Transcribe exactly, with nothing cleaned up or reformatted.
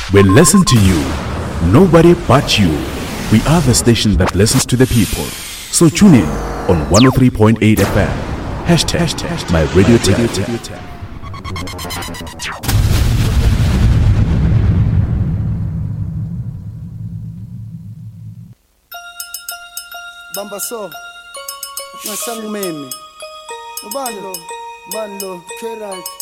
We listen to you. Nobody but you. We are the station that listens to the people. So tune in on one oh three point eight F M. Hashtag, hashtag my radio tap. Bamba so, nasangu meme. Bando, bando, K-Rank.